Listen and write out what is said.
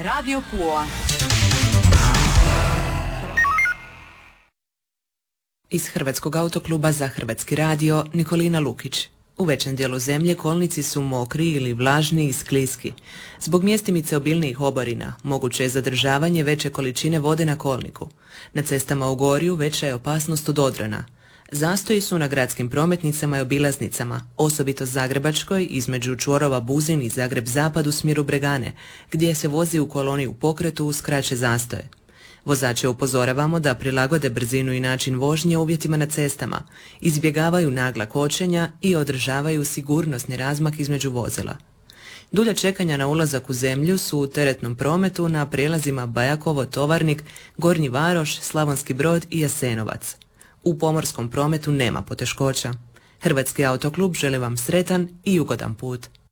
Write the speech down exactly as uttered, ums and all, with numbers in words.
Radio Pula. Iz Hrvatskog autokluba za Hrvatski radio Nikolina Lukić. U većem dijelu zemlje kolnici su mokri ili vlažni i skliski. Zbog mjestimice obilnijih oborina moguće je zadržavanje veće količine vode na kolniku. Na cestama u Gorju veća je opasnost od odrana. Zastoji su na gradskim prometnicama i obilaznicama, osobito Zagrebačkoj između čvorova Buzin i Zagreb-Zapad u smjeru Bregane, gdje se vozi u koloni u pokretu uz kraće zastoje. Vozače upozoravamo da prilagode brzinu i način vožnje uvjetima na cestama, izbjegavaju nagla kočenja i održavaju sigurnosni razmak između vozila. Dulja čekanja na ulazak u zemlju su u teretnom prometu na prijelazima Bajakovo, Tovarnik, Gornji Varoš, Slavonski Brod i Jasenovac. U pomorskom prometu nema poteškoća. Hrvatski autoklub želi vam sretan i ugodan put.